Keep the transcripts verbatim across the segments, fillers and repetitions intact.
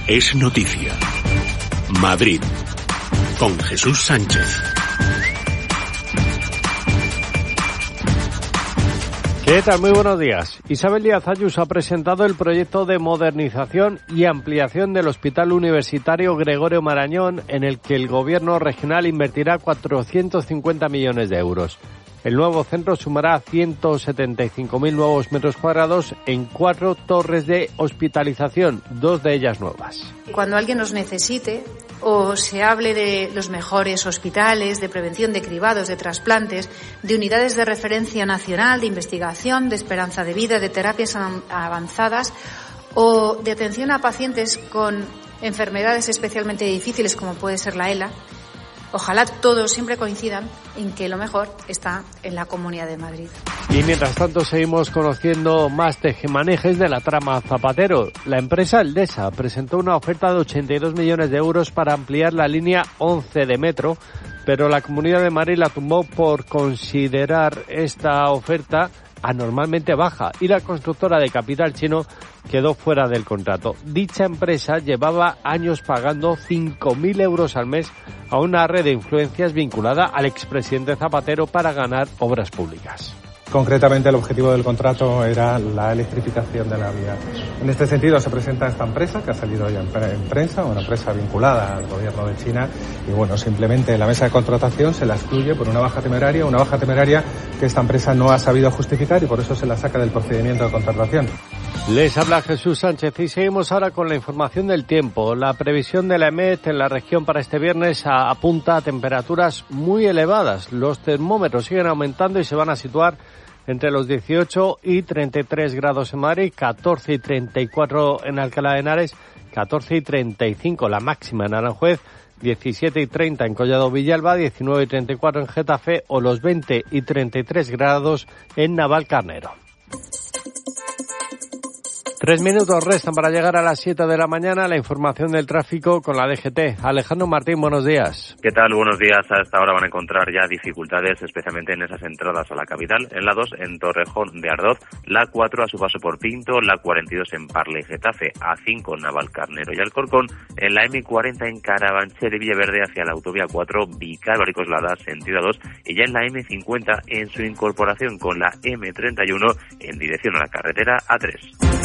Es noticia. Madrid, con Jesús Sánchez. ¿Qué tal? Muy buenos días. Isabel Díaz Ayuso ha presentado el proyecto de modernización y ampliación del Hospital Universitario Gregorio Marañón, en el que el Gobierno regional invertirá cuatrocientos cincuenta millones de euros. El nuevo centro sumará ciento setenta y cinco mil nuevos metros cuadrados en cuatro torres de hospitalización, dos de ellas nuevas. Cuando alguien nos necesite o se hable de los mejores hospitales, de prevención de cribados, de trasplantes, de unidades de referencia nacional, de investigación, de esperanza de vida, de terapias avanzadas o de atención a pacientes con enfermedades especialmente difíciles como puede ser la ELA, ojalá todos siempre coincidan en que lo mejor está en la Comunidad de Madrid. Y mientras tanto seguimos conociendo más tejemanejes de la trama Zapatero. La empresa Eldesa presentó una oferta de ochenta y dos millones de euros para ampliar la línea once de metro, pero la Comunidad de Madrid la tumbó por considerar esta oferta anormalmente baja y la constructora de capital chino quedó fuera del contrato. Dicha empresa llevaba años pagando cinco mil euros al mes a una red de influencias vinculada al expresidente Zapatero para ganar obras públicas. Concretamente, el objetivo del contrato era la electrificación de la vía. En este sentido, se presenta esta empresa, que ha salido ya en prensa, una empresa vinculada al gobierno de China, y bueno, simplemente en la mesa de contratación se la excluye por una baja temeraria, una baja temeraria que esta empresa no ha sabido justificar y por eso se la saca del procedimiento de contratación. Les habla Jesús Sánchez y seguimos ahora con la información del tiempo. La previsión de la EMET en la región para este viernes apunta a temperaturas muy elevadas. Los termómetros siguen aumentando y se van a situar entre los dieciocho y treinta y tres grados en Madrid, catorce y treinta y cuatro en Alcalá de Henares, catorce y treinta y cinco la máxima en Aranjuez, diecisiete y treinta en Collado Villalba, diecinueve y treinta y cuatro en Getafe o los veinte y treinta y tres grados en Navalcarnero. Tres minutos restan para llegar a las siete de la mañana. La información del tráfico con la D G T. Alejandro Martín, buenos días. ¿Qué tal? Buenos días. A esta hora van a encontrar ya dificultades, especialmente en esas entradas a la capital. En la dos, en Torrejón de Ardoz. La cuatro, a su paso por Pinto. La cuarenta y dos en Parla y Getafe. A cinco, Navalcarnero y Alcorcón. En la eme cuarenta, en Carabanchel y Villaverde, hacia la autovía cuatro, Vicar, Baricoslada, sentido a dos. Y ya en la eme cincuenta, en su incorporación con la eme treinta y uno, en dirección a la carretera A tres.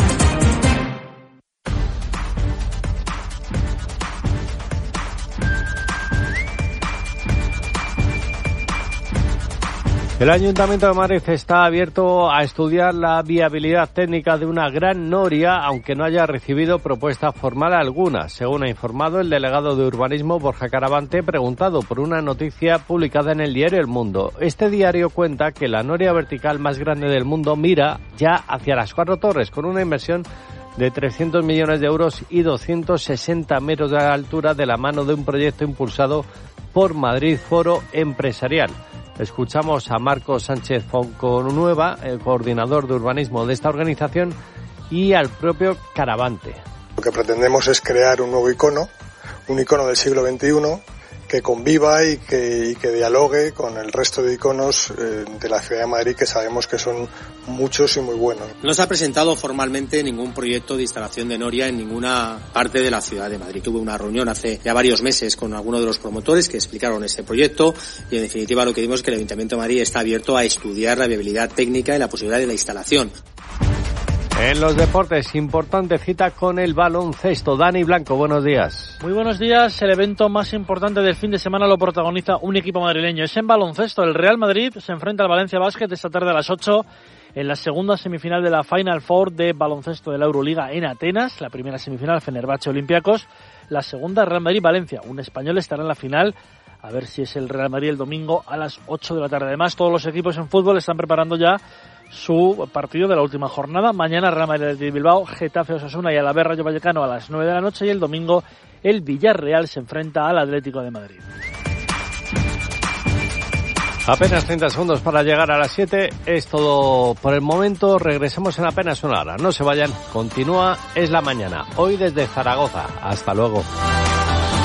El Ayuntamiento de Madrid está abierto a estudiar la viabilidad técnica de una gran noria, aunque no haya recibido propuesta formal alguna, según ha informado el delegado de Urbanismo, Borja Caravante, preguntado por una noticia publicada en el diario El Mundo. Este diario cuenta que la noria vertical más grande del mundo mira ya hacia las Cuatro Torres, con una inversión de trescientos millones de euros y doscientos sesenta metros de altura, de la mano de un proyecto impulsado por Madrid Foro Empresarial. Escuchamos a Marcos Sánchez Fonconueva, el coordinador de urbanismo de esta organización, y al propio Caravante. Lo que pretendemos es crear un nuevo icono, un icono del siglo veintiuno, que conviva y que, y que dialogue con el resto de iconos eh, de la ciudad de Madrid, que sabemos que son muchos y muy buenos. No se ha presentado formalmente ningún proyecto de instalación de noria en ninguna parte de la ciudad de Madrid. Tuve una reunión hace ya varios meses con algunos de los promotores que explicaron ese proyecto y en definitiva lo que dimos es que el Ayuntamiento de Madrid está abierto a estudiar la viabilidad técnica y la posibilidad de la instalación. En los deportes, importante cita con el baloncesto. Dani Blanco, buenos días. Muy buenos días. El evento más importante del fin de semana lo protagoniza un equipo madrileño. Es en baloncesto. El Real Madrid se enfrenta al Valencia Basket esta tarde a las ocho en la segunda semifinal de la Final Four de baloncesto de la Euroliga en Atenas. La primera semifinal, Fenerbahce Olympiacos. La segunda, Real Madrid-Valencia. Un español estará en la final. A ver si es el Real Madrid el domingo a las ocho de la tarde. Además, todos los equipos en fútbol están preparando ya su partido de la última jornada. Mañana Real Madrid de Bilbao, Getafe Osasuna y Alavés Rayo Vallecano a las nueve de la noche, y el domingo el Villarreal se enfrenta al Atlético de Madrid. Apenas treinta segundos para llegar a las siete. Es todo por el momento. Regresamos en apenas una hora. No se vayan. Continúa Es la Mañana. Hoy desde Zaragoza. Hasta luego.